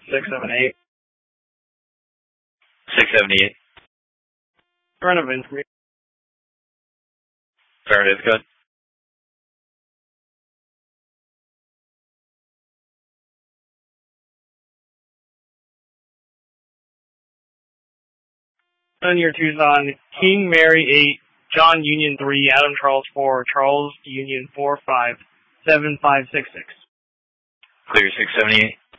678. 678. Front of entry. Affirmative, good. On your Tucson, King Mary 8, John Union 3, Adam Charles 4, Charles Union 4 5, 7566. Clear 678.